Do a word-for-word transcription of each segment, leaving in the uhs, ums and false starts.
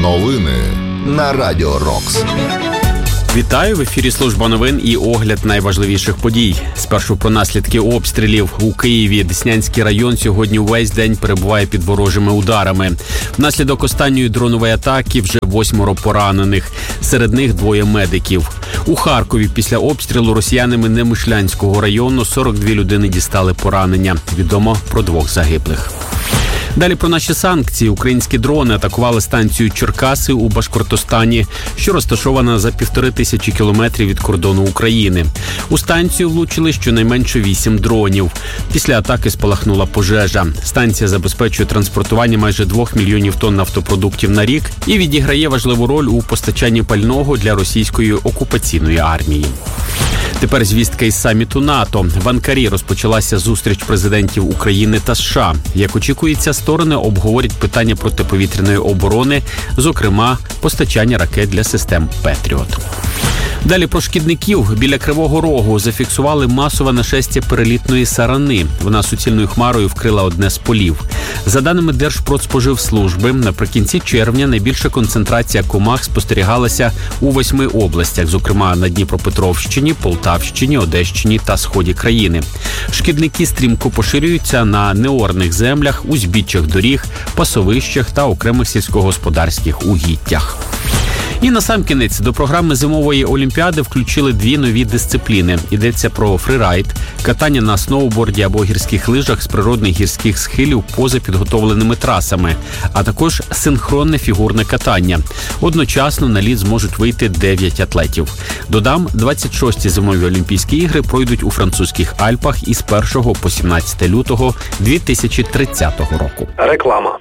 Новини на Радіо Рокс. Вітаю, в ефірі служба новин і огляд найважливіших подій. Спершу про наслідки обстрілів. У Києві Деснянський район сьогодні увесь день перебуває під ворожими ударами. Внаслідок останньої дронової атаки вже восьмеро поранених. Серед них двоє медиків. У Харкові після обстрілу росіянами Немишлянського району сорок дві людини дістали поранення. Відомо про двох загиблих. Далі про наші санкції. Українські дрони атакували станцію Черкаси у Башкортостані, що розташована за півтори тисячі кілометрів від кордону України. У станцію влучили щонайменше вісім дронів. Після атаки спалахнула пожежа. Станція забезпечує транспортування майже двох мільйонів тонн нафтопродуктів на рік і відіграє важливу роль у постачанні пального для російської окупаційної армії. Тепер звістка із саміту НАТО. В Анкарі розпочалася зустріч президентів України та США. Як очікується, сторони обговорять питання протиповітряної оборони, зокрема, постачання ракет для систем «Петріот». Далі про шкідників. Біля Кривого Рогу зафіксували масове нашестя перелітної сарани. Вона суцільною хмарою вкрила одне з полів. За даними Держпродспоживслужби, наприкінці червня найбільша концентрація комах спостерігалася у восьми областях, зокрема на Дніпропетровщині, Полтавщині, Одещині та сході країни. Шкідники стрімко поширюються на неорних землях, узбіччях доріг, пасовищах та окремих сільськогосподарських угіддях. І насамкінець до програми зимової олімпіади включили дві нові дисципліни. Йдеться про фрірайд, катання на сноуборді або гірських лижах з природних гірських схилів поза підготовленими трасами, а також синхронне фігурне катання. Одночасно на лід зможуть вийти дев'ять атлетів. Додам, двадцять шості зимові Олімпійські ігри пройдуть у французьких Альпах із першого по сімнадцяте лютого дві тисячі тридцятого року. Реклама.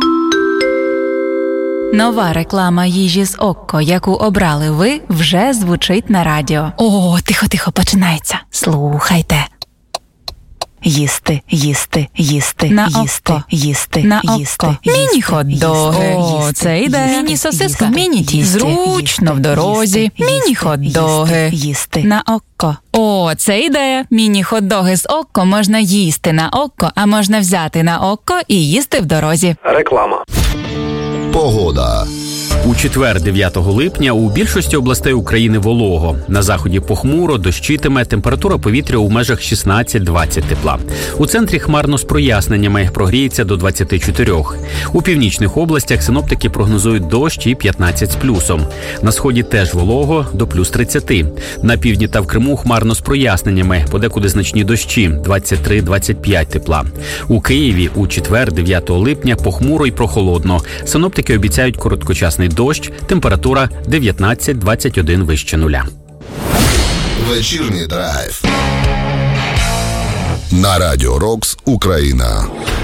Нова реклама їжі з Окко, яку обрали ви, вже звучить на радіо. О, тихо-тихо, починається. Слухайте. Їсти, їсти, їсти, на їсти, Окко. їсти, на їсти, Окко. їсти, Міні-хот-доги. їсти, О, це йде. Міні-сосиска. Міні-тісті. Зручно в дорозі. Міні-хот-доги. Їсти. На Окко. О, це ідея. Міні-хот-доги з Окко можна їсти на Окко, а можна взяти на Окко і їсти в дорозі. Реклама. Погода. У четвер, дев'ятого липня, у більшості областей України волого. На заході похмуро, дощитиме, температура повітря у межах шістнадцять-двадцять тепла. У центрі хмарно з проясненнями, прогріється до двадцяти чотирьох. У північних областях синоптики прогнозують дощ і п'ятнадцять з плюсом. На сході теж волого, до плюс тридцяти. На півдні та в Криму хмарно з проясненнями, подекуди значні дощі, двадцять три - двадцять п'ять тепла. У Києві у четвер, дев'ятого липня, похмуро і прохолодно. Синоптики обіцяють короткочасний дощ, температура дев'ятнадцять - двадцять один вище нуля. Вечірній драйв. На Радіо Рокс, Україна.